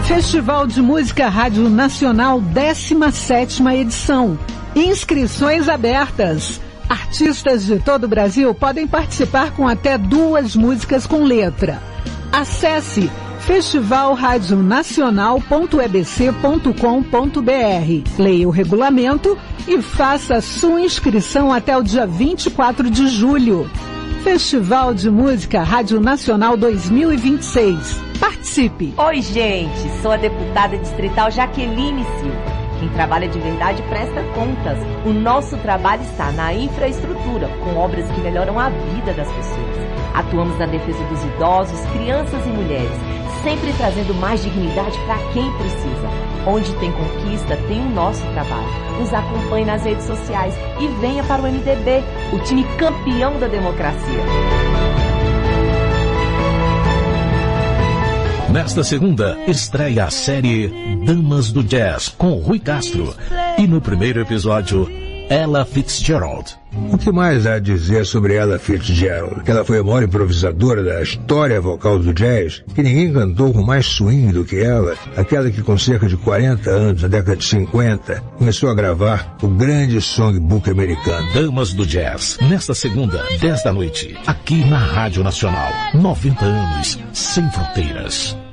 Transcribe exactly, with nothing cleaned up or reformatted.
Festival de Música Rádio Nacional, décima sétima edição. Inscrições abertas. Artistas de todo o Brasil podem participar com até duas músicas com letra. Acesse festival rádio nacional ponto e b c ponto com ponto b r. Leia o regulamento e faça sua inscrição até o dia vinte e quatro de julho. Festival de Música Rádio Nacional dois mil e vinte e seis. Participe! Oi, gente! Sou a deputada distrital Jaqueline Silva. Quem trabalha de verdade presta contas. O nosso trabalho está na infraestrutura, com obras que melhoram a vida das pessoas. Atuamos na defesa dos idosos, crianças e mulheres, sempre trazendo mais dignidade para quem precisa. Onde tem conquista, tem o nosso trabalho. Nos acompanhe nas redes sociais e venha para o M D B, o time campeão da democracia. Nesta segunda, estreia a série Damas do Jazz, com Rui Castro. E no primeiro episódio, Ella Fitzgerald. O que mais há a dizer sobre Ella Fitzgerald? Que ela foi a maior improvisadora da história vocal do jazz, que ninguém cantou com mais swing do que ela, aquela que com cerca de quarenta anos, na década de cinquenta, começou a gravar o grande songbook americano. Damas do Jazz, nesta segunda, dez da noite, aqui na Rádio Nacional. noventa anos, sem fronteiras.